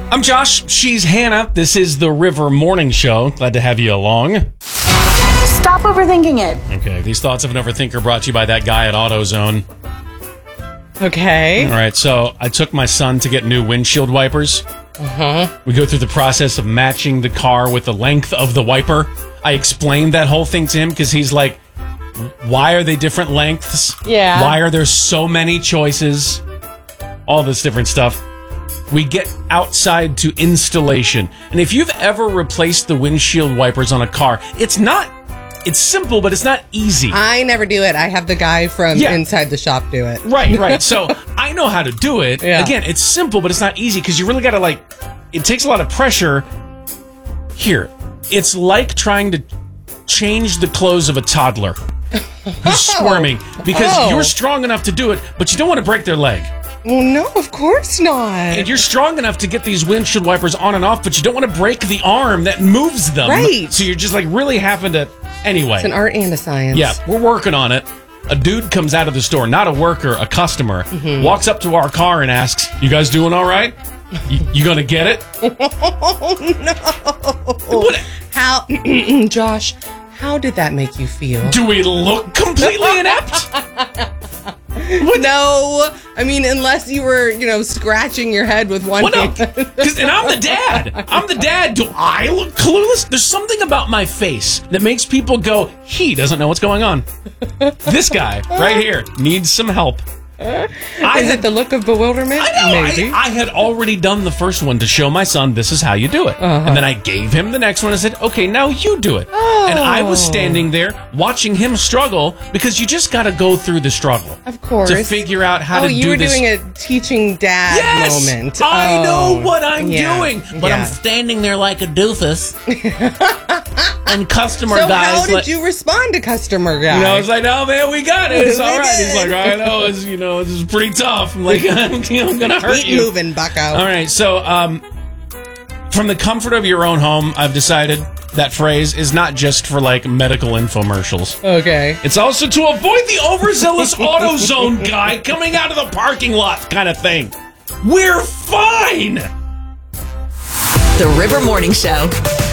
I'm Josh. She's Hannah. This is the River Morning Show. Glad to have you along. Stop overthinking it. Okay, these thoughts of an overthinker brought to you by that guy at AutoZone. Okay. All right, so I took my son to get new windshield wipers. We go through the process of matching the car with the length of the wiper. I explained that whole thing to him because he's like, why are they different lengths? Yeah. Why are there so many choices? All this different stuff. We get outside to installation. And if you've ever replaced the windshield wipers on a car, it's simple, but it's not easy. I never do it. I have the guy from inside the shop do it. Right. So I know how to do it. Yeah. Again, it's simple, but it's not easy because you really got to it takes a lot of pressure. Here, it's like trying to change the clothes of a toddler who's squirming because you're strong enough to do it, but you don't want to break their leg. Well, no, of course not. And you're strong enough to get these windshield wipers on and off, but you don't want to break the arm that moves them. Right. So you're just really having to... Anyway. It's an art and a science. Yeah, we're working on it. A dude comes out of the store, not a worker, a customer, walks up to our car and asks, "You guys doing all right? You gonna get it?" Oh, no. What? How, Josh, how did that make you feel? Do we look completely inept? No, I mean, unless you were, scratching your head with one hand. And I'm the dad. Do I look clueless? There's something about my face that makes people go, he doesn't know what's going on. This guy right here needs some help. Is it the look of bewilderment? I know. Maybe. I had already done the first one to show my son this is how you do it. And then I gave him the next one and said, okay, now you do it. And I was standing there watching him struggle because you just got to go through the struggle. Of course. To figure out how to do this. Oh, you were doing a teaching dad moment. I know what I'm doing. But Yeah. I'm standing there like a doofus. And customer So guys how did you respond to customer guy? I was like, "Oh man, we got it. It's We all right." did. He's like, "I know, this is pretty tough." I'm like, "I'm gonna hurt Keep you." moving, bucko. All right, so from the comfort of your own home, I've decided that phrase is not just for medical infomercials. Okay. It's also to avoid the overzealous AutoZone guy coming out of the parking lot kind of thing. We're fine. The River Morning Show.